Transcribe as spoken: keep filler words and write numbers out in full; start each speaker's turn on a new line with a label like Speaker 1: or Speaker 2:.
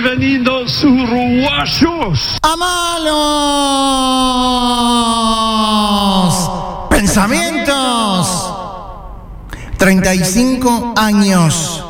Speaker 1: bienvenidos uruguayos.
Speaker 2: ¡A malos pensamientos! treinta y cinco años